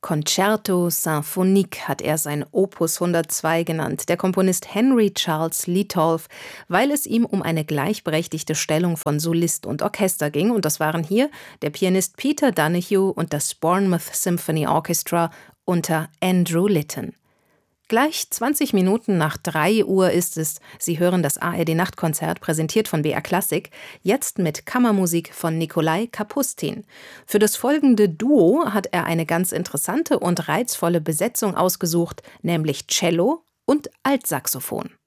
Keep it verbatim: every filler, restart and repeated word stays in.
Concerto Symphonique hat er sein Opus hundertzwei genannt, der Komponist Henry Charles Litolff, weil es ihm um eine gleichberechtigte Stellung von Solist und Orchester ging, und das waren hier der Pianist Peter Donoghue und das Bournemouth Symphony Orchestra unter Andrew Litton. Gleich zwanzig Minuten nach drei Uhr ist es. Sie hören das A R D-Nachtkonzert, präsentiert von B R Klassik, jetzt mit Kammermusik von Nikolai Kapustin. Für das folgende Duo hat er eine ganz interessante und reizvolle Besetzung ausgesucht, nämlich Cello und Altsaxophon.